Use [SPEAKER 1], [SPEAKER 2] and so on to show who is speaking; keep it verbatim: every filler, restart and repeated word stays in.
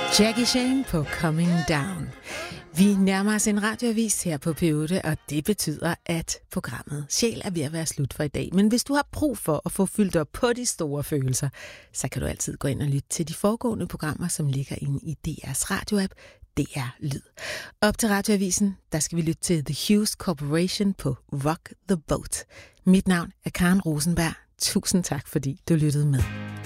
[SPEAKER 1] Jackie Shane på Coming Down. Vi nærmer os en radioavis her på P otte, og det betyder, at programmet Sjæl er ved at være slut for i dag. Men hvis du har brug for at få fyldt op på de store følelser, så kan du altid gå ind og lytte til de foregående programmer, som ligger inde i D R's radioapp, D R Lyd. Op til radioavisen, der skal vi lytte til The Hughes Corporation på Rock the Boat. Mit navn er Karen Rosenberg. Tusind tak, fordi du lyttede med.